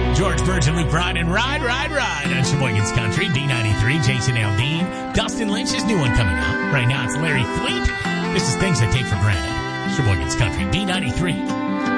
George Burge and Luke Bryan and Ride on Sheboygan's Country. D93, Jason Aldean. Dustin Lynch's new one coming up. Right now it's Larry Fleet. This is Things I Take for Granted. Sheboygan's Country, D93.